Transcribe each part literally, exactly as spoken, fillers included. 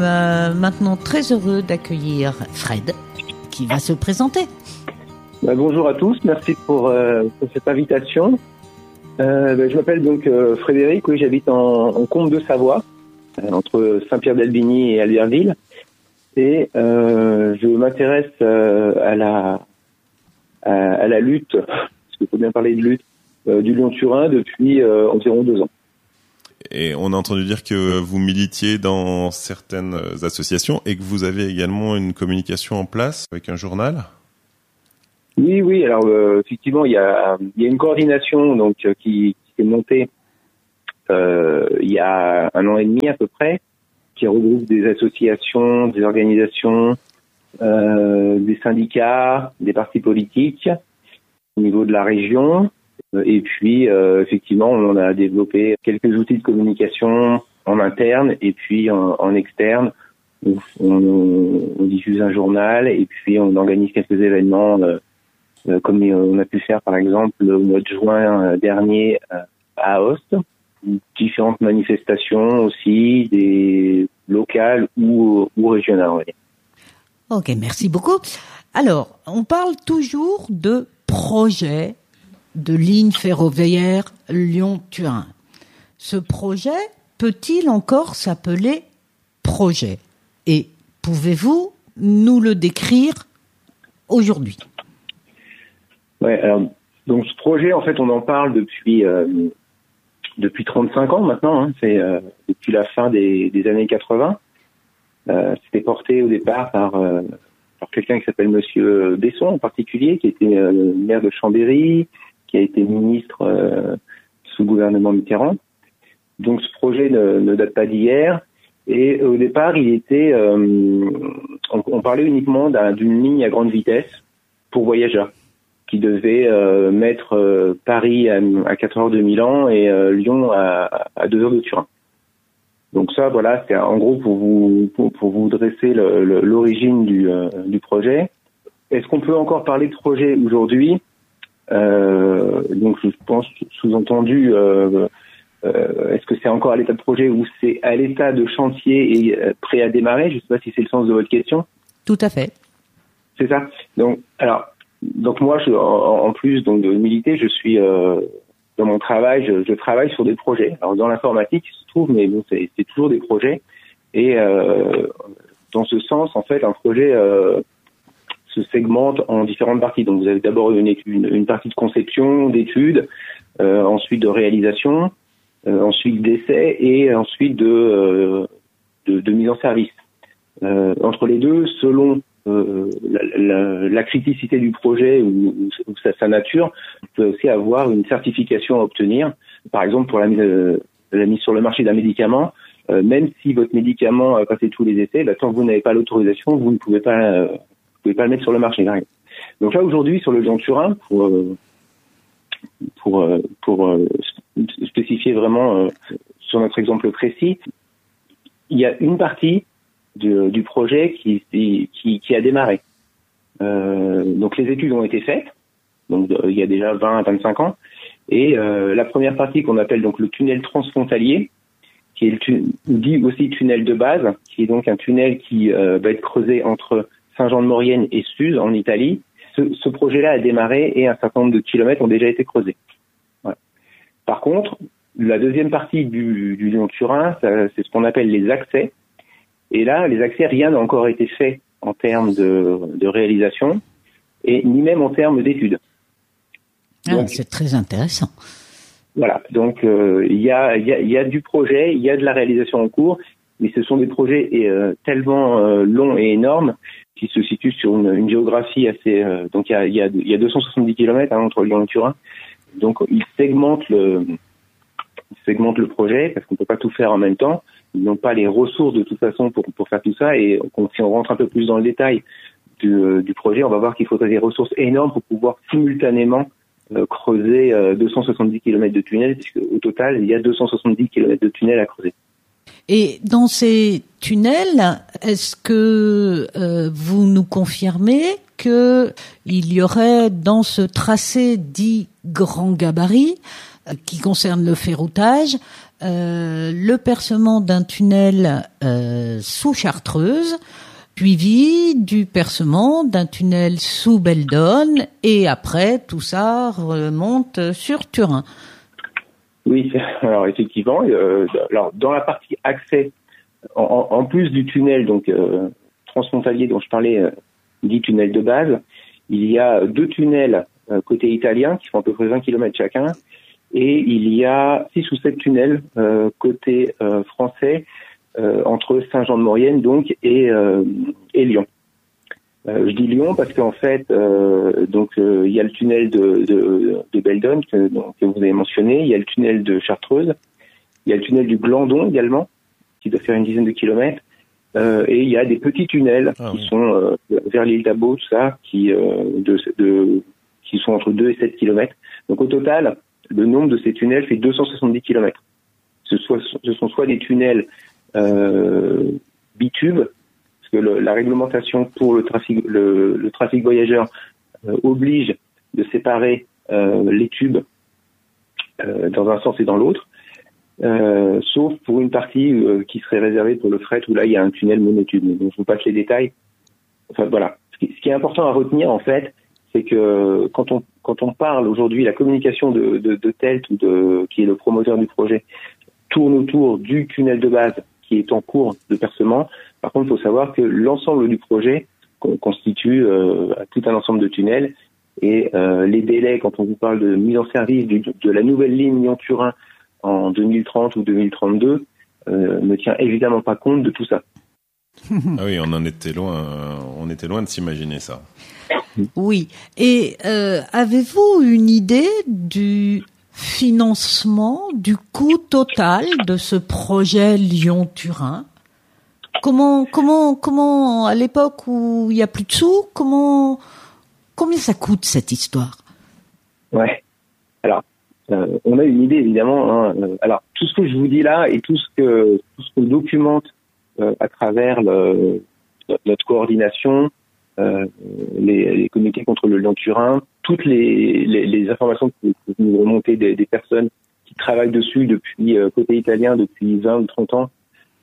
Euh, maintenant, très heureux d'accueillir Fred, qui va se présenter. Bah, bonjour à tous, merci pour, euh, pour cette invitation. Euh, bah, je m'appelle donc euh, Frédéric, oui, j'habite en, en Comte de Savoie, euh, entre Saint-Pierre-d'Albigny et Albertville. Et euh, je m'intéresse euh, à la à, à la lutte, parce qu'il faut bien parler de lutte, euh, du Lyon-Turin depuis euh, environ deux ans. Et on a entendu dire que vous militiez dans certaines associations et que vous avez également une communication en place avec un journal. Oui, oui. Alors euh, effectivement, il y a il y a une coordination donc qui, qui s'est montée euh, il y a un an et demi à peu près, qui regroupe des associations, des organisations, euh, des syndicats, des partis politiques au niveau de la région. Et puis, euh, effectivement, on a développé quelques outils de communication en interne et puis en, en externe. On, on, on diffuse un journal et puis on organise quelques événements, euh, euh, comme on a pu faire par exemple au mois de juin dernier euh, à Aoste. Différentes manifestations aussi, des locales ou, ou régionales, on va dire. Ok, merci beaucoup. Alors, on parle toujours de projet de ligne ferroviaire Lyon-Turin. Ce projet peut-il encore s'appeler projet? Et pouvez-vous nous le décrire aujourd'hui? Ouais, alors, donc ce projet, en fait, on en parle depuis euh, depuis trente-cinq ans maintenant. Hein, c'est euh, depuis la fin des, des années quatre-vingts. Euh, c'était porté au départ par, euh, par quelqu'un qui s'appelle Monsieur Besson en particulier, qui était euh, maire de Chambéry, qui a été ministre euh, sous le gouvernement Mitterrand. Donc ce projet ne, ne date pas d'hier. Et au départ, il était, euh, on, on parlait uniquement d'un, d'une ligne à grande vitesse pour voyageurs, qui devait euh, mettre euh, Paris à, à quatre heures de Milan et euh, Lyon à, à deux heures de Turin. Donc ça, voilà, c'est en gros pour vous pour, pour vous dresser le, le, l'origine du, euh, du projet. Est-ce qu'on peut encore parler de projet aujourd'hui? Euh, donc je pense sous-entendu, euh, euh, est-ce que c'est encore à l'état de projet ou c'est à l'état de chantier et euh, prêt à démarrer? Je ne sais pas si c'est le sens de votre question. Tout à fait. C'est ça. Donc, alors, donc moi, je, en, en plus donc de militer, je suis euh, dans mon travail, je, je travaille sur des projets. Alors dans l'informatique, il se trouve, mais bon, c'est, c'est toujours des projets. Et euh, dans ce sens, en fait, un projet euh, se segmente en différentes parties. Donc vous avez d'abord une, une, une partie de conception, d'études, euh, ensuite de réalisation, euh, ensuite d'essai et ensuite de, euh, de, de mise en service. Euh, entre les deux, selon euh, la, la, la criticité du projet ou, ou sa, sa nature, vous pouvez aussi avoir une certification à obtenir. Par exemple, pour la mise, euh, la mise sur le marché d'un médicament, euh, même si votre médicament a passé tous les essais, bah, tant que vous n'avez pas l'autorisation, vous ne pouvez pas euh, vous pouvez pas le mettre sur le marché. Donc là, aujourd'hui, sur le Lyon-Turin, pour, pour, pour spécifier vraiment sur notre exemple précis, il y a une partie du, du projet qui, qui, qui a démarré. Euh, donc les études ont été faites, donc il y a déjà vingt à vingt-cinq ans, et euh, la première partie qu'on appelle donc le tunnel transfrontalier, qui est le tu, dit aussi tunnel de base, qui est donc un tunnel qui euh, va être creusé entre Saint-Jean-de-Maurienne et Suse, en Italie. Ce, ce projet-là a démarré et un certain nombre de kilomètres ont déjà été creusés. Voilà. Par contre, la deuxième partie du, du Lyon-Turin, ça, c'est ce qu'on appelle les accès. Et là, les accès, rien n'a encore été fait en termes de, de réalisation et ni même en termes d'études. Ah, donc, c'est très intéressant. Voilà. Donc, euh, il y a, y a, y a du projet, il y a de la réalisation en cours, mais ce sont des projets euh, tellement euh, longs et énormes qui se situent sur une, une géographie assez... Euh, donc, il y a, y, a, y a deux cent soixante-dix kilomètres hein, entre Lyon et Turin. Donc, ils segmentent le, ils segmentent le projet parce qu'on ne peut pas tout faire en même temps. Ils n'ont pas les ressources de toute façon pour, pour faire tout ça. Et si on rentre un peu plus dans le détail du, euh, du projet, on va voir qu'il faudrait des ressources énormes pour pouvoir simultanément euh, creuser euh, deux cent soixante-dix kilomètres de tunnels, puisque au total, il y a deux cent soixante-dix kilomètres de tunnels à creuser. Et dans ces tunnels, est-ce que euh, vous nous confirmez qu'il y aurait dans ce tracé dit grand gabarit, euh, qui concerne le ferroutage, euh, le percement d'un tunnel euh, sous Chartreuse, suivi du percement d'un tunnel sous Beldonne, et après tout ça remonte sur Turin. Oui, alors effectivement, euh, alors dans la partie accès, en, en plus du tunnel donc euh, transfrontalier dont je parlais, euh, dit tunnel de base, il y a deux tunnels euh, côté italien qui font à peu près vingt kilomètres chacun, et il y a six ou sept tunnels euh, côté euh, français euh, entre Saint-Jean-de-Maurienne donc et, euh, et Lyon. Euh, je dis Lyon parce qu'en fait, euh, donc euh, il y a le tunnel de, de, de Beldonne que, donc, que vous avez mentionné, il y a le tunnel de Chartreuse, il y a le tunnel du Glandon également, qui doit faire une dizaine de kilomètres, euh, et il y a des petits tunnels ah, qui oui. sont euh, vers l'île d'Abo, tout ça, qui euh, de, de qui sont entre deux et sept kilomètres. Donc au total, le nombre de ces tunnels fait deux cent soixante-dix kilomètres. Ce, soit, ce sont soit des tunnels euh, bitubes, que le, la réglementation pour le trafic, le, le trafic voyageur euh, oblige de séparer euh, les tubes euh, dans un sens et dans l'autre, euh, sauf pour une partie euh, qui serait réservée pour le fret où là il y a un tunnel monotube. Donc je vous passe les détails. Enfin voilà. Ce qui, ce qui est important à retenir en fait, c'est que quand on quand on parle aujourd'hui, la communication de, de, de Telt ou de qui est le promoteur du projet tourne autour du tunnel de base qui est en cours de percement. Par contre, il faut savoir que l'ensemble du projet constitue euh, tout un ensemble de tunnels et euh, les délais, quand on vous parle de mise en service du, de la nouvelle ligne Lyon-Turin en deux mille trente ou deux mille trente-deux, euh, ne tient évidemment pas compte de tout ça. Ah oui, on en était loin, on était loin de s'imaginer ça. Oui. Et euh, avez-vous une idée du financement, du coût total de ce projet Lyon-Turin? Comment, comment, comment, à l'époque où il y a plus de sous, comment, combien ça coûte cette histoire? Ouais. Alors, euh, on a une idée évidemment. Hein. Alors, tout ce que je vous dis là et tout ce que tout ce qu'on documente euh, à travers le, notre coordination, euh, les, les comités contre le Lyon-Turin, toutes les, les, les informations que vous nous remontez des, des personnes qui travaillent dessus depuis euh, côté italien depuis vingt ou trente ans.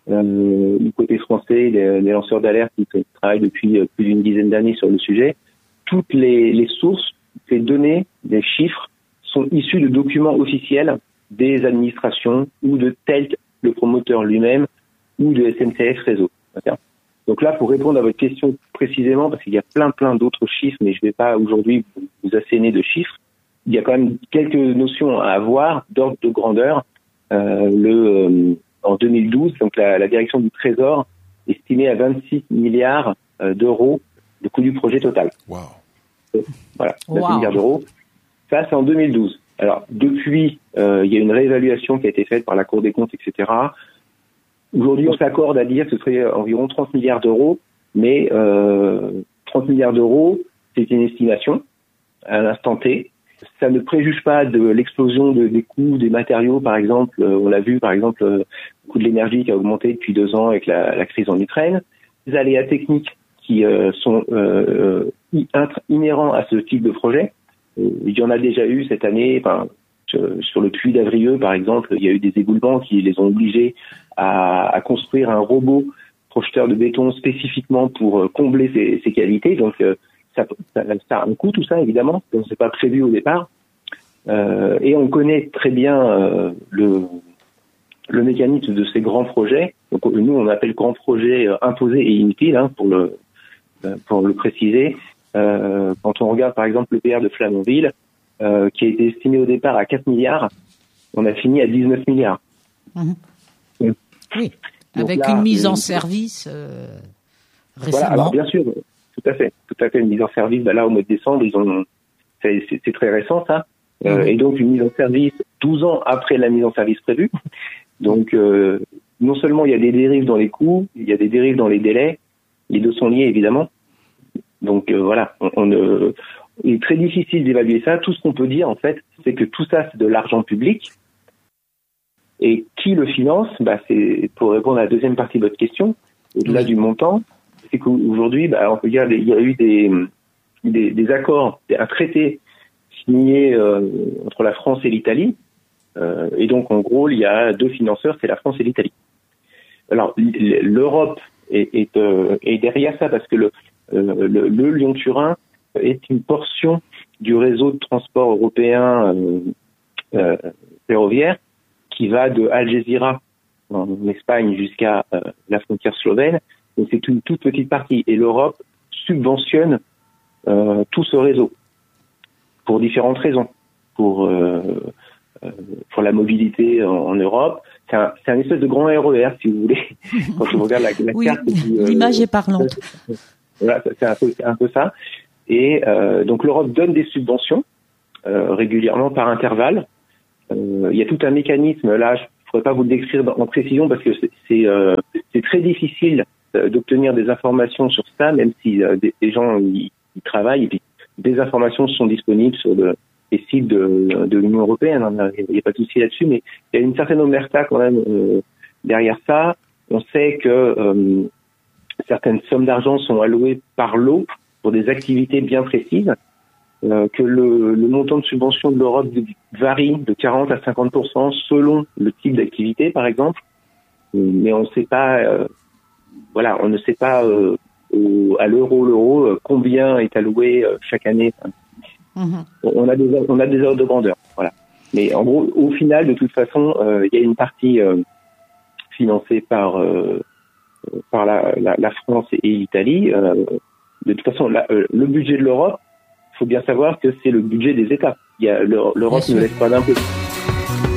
Euh, du côté français, les, les lanceurs d'alerte qui travaillent depuis euh, plus d'une dizaine d'années sur le sujet, toutes les, les sources, les données, les chiffres sont issus de documents officiels des administrations ou de Telt, le promoteur lui-même, ou de S N C F Réseau. Okay. Donc là, pour répondre à votre question précisément, parce qu'il y a plein plein d'autres chiffres, mais je ne vais pas aujourd'hui vous asséner de chiffres, il y a quand même quelques notions à avoir d'ordre de grandeur. Euh, le euh, En deux mille douze, donc la, la direction du Trésor estimait à vingt-six milliards euh, d'euros le coût du projet total. Wow. Euh, voilà, vingt-six wow. milliards d'euros. Ça, c'est en deux mille douze. Alors, depuis, euh, il y a une réévaluation qui a été faite par la Cour des comptes, et cetera. Aujourd'hui, on s'accorde à dire que ce serait environ trente milliards d'euros, mais euh, trente milliards d'euros, c'est une estimation à l'instant T. Ça ne préjuge pas de l'explosion de, des coûts des matériaux, par exemple. Euh, on l'a vu, par exemple, euh, le coût de l'énergie qui a augmenté depuis deux ans avec la, la crise en Ukraine. Les aléas techniques qui euh, sont euh, inhérents à ce type de projet. Euh, il y en a déjà eu cette année. Enfin, sur le puits d'Avrieux, par exemple, il y a eu des éboulements qui les ont obligés à, à construire un robot projeteur de béton spécifiquement pour combler ces, ces qualités. Donc, euh, Ça, ça, ça a un coût, tout ça, évidemment, donc c'est pas prévu au départ. Euh, et on connaît très bien euh, le, le mécanisme de ces grands projets. Donc nous, on appelle grands projets euh, imposés et inutiles, hein, pour le euh, pour le préciser. Euh, quand on regarde, par exemple, le P R de Flamanville, euh, qui a été estimé au départ à quatre milliards, on a fini à dix-neuf milliards. Mmh. Oui, oui. Avec là, une mise en service euh, récemment. Voilà, alors bien sûr. Tout à fait, tout à fait. Une mise en service, bah là, au mois de décembre, ils ont, c'est, c'est, c'est très récent, ça. Euh, mmh. Et donc, une mise en service douze ans après la mise en service prévue. Donc, euh, non seulement il y a des dérives dans les coûts, il y a des dérives dans les délais. Les deux sont liés, évidemment. Donc, euh, voilà. On, on, euh, il est très difficile d'évaluer ça. Tout ce qu'on peut dire, en fait, c'est que tout ça, c'est de l'argent public. Et qui le finance? Bah, c'est, pour répondre à la deuxième partie de votre question, au-delà mmh. du montant, c'est qu'aujourd'hui, bah, on peut dire, il y a eu des, des, des accords, un traité signé euh, entre la France et l'Italie Euh, et donc, en gros, il y a deux financeurs, c'est la France et l'Italie. Alors, l'Europe est, est, euh, est derrière ça parce que le, euh, le, le Lyon-Turin est une portion du réseau de transport européen euh, euh, ferroviaire qui va de Algeciras en Espagne jusqu'à euh, la frontière slovène. Donc, c'est une toute petite partie. Et l'Europe subventionne euh, tout ce réseau pour différentes raisons. Pour euh, euh, pour la mobilité en, en Europe, c'est un, c'est un espèce de grand R E R, si vous voulez. Quand on regarde la, la oui, carte, euh, l'image est parlante. Voilà, c'est un peu, c'est un peu ça. Et euh, donc l'Europe donne des subventions euh, régulièrement par intervalle. Euh, il y a tout un mécanisme. Là, je ne pourrais pas vous le décrire en précision parce que c'est c'est, euh, c'est très difficile d'obtenir des informations sur ça, même si euh, des, des gens y, y travaillent. Et puis des informations sont disponibles sur le les sites de, de l'Union européenne, il n'y a pas de souci là-dessus, mais il y a une certaine omerta quand même euh, derrière ça. On sait que euh, certaines sommes d'argent sont allouées par lot pour des activités bien précises, euh, que le, le montant de subvention de l'Europe varie de quarante à cinquante pour cent selon le type d'activité, par exemple, mais on ne sait pas, euh, voilà, on ne sait pas euh, au, à l'euro l'euro combien est alloué euh, chaque année. Mmh. On a des on a des ordres de grandeur, voilà. Mais en gros, au final, de toute façon, euh, il y a une partie euh, financée par euh, par la, la, la France et l'Italie. Euh, de toute façon, la, euh, le budget de l'Europe, il faut bien savoir que c'est le budget des États. Il y a l'Europe ne laisse pas d'impôts.